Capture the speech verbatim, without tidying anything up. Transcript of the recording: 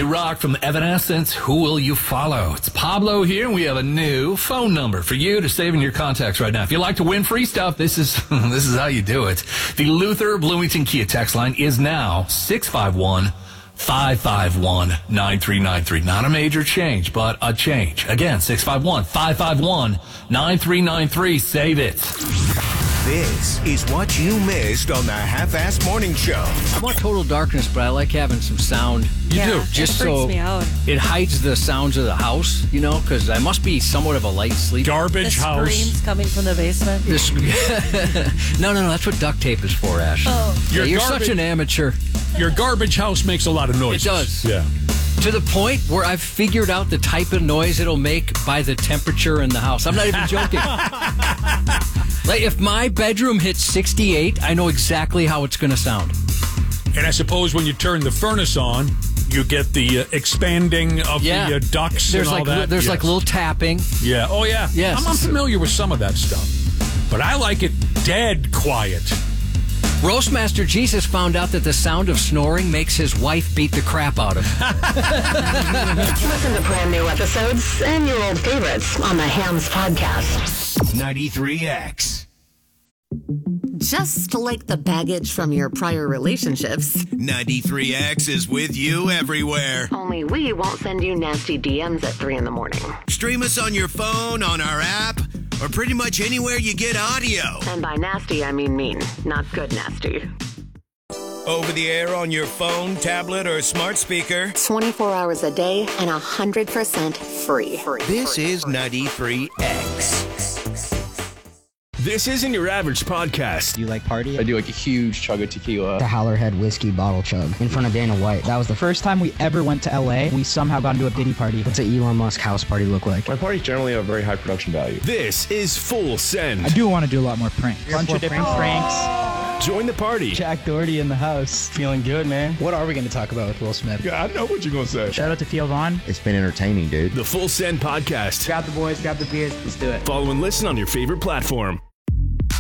You rock from Evanescence. Who will you follow? It's Pablo here, and we have a new phone number for you to save in your contacts right now. If you'd like to win free stuff, this is this is how you do it. The Luther Bloomington Kia text line is now six five one, five five one, nine three nine three. Not a major change, but a change. Again, six five one, five five one, nine three nine three. Save it. This is what you missed on the Half-Assed Morning Show. I want total darkness, but I like having some sound. You yeah, do. Just it freaks so me out. It hides the sounds of the house, you know, because I must be somewhat of a light sleeper. Garbage the house. Screams coming from the basement. This, no, no, no. That's what duct tape is for, Ash. Oh. Yeah, Your you're garbage- such an amateur. Your garbage house makes a lot of noise. It does. Yeah. To the point where I've figured out the type of noise it'll make by the temperature in the house. I'm not even joking. Like, if my bedroom hits sixty-eight, I know exactly how it's going to sound. And I suppose when you turn the furnace on, you get the uh, expanding of Yeah. the uh, ducts There's and all like that. there's Yes. like little tapping. Yeah. Oh, yeah. Yes. I'm unfamiliar with some of that stuff. But I like it dead quiet. Roastmaster Jesus found out that the sound of snoring makes his wife beat the crap out of him. Listen to brand new episodes and your old favorites on the Hams Podcast. ninety-three X. Just like the baggage from your prior relationships, ninety-three X is with you everywhere. Only we won't send you nasty D Ms at three in the morning. Stream us on your phone, on our app, or pretty much anywhere you get audio. And by nasty, I mean mean, not good nasty. Over the air on your phone, tablet, or smart speaker. twenty-four hours a day and one hundred percent free. free This free, is free. ninety-three X. This isn't your average podcast. Do you like party? I do like a huge chug of tequila. The Howlerhead whiskey bottle chug in front of Dana White. That was the first time we ever went to L A. We somehow got into a Diddy party. What's an Elon Musk house party look like? My parties generally have very high production value. This is Full Send. I do want to do a lot more pranks. Bunch of different pranks. Join the party. Jack Doherty in the house. Feeling good, man. What are we going to talk about with Will Smith? Yeah, I know what you're going to say. Shout out to Theo Vaughn. It's been entertaining, dude. The Full Send podcast. Grab the boys, grab the beers. Let's do it. Follow and listen on your favorite platform.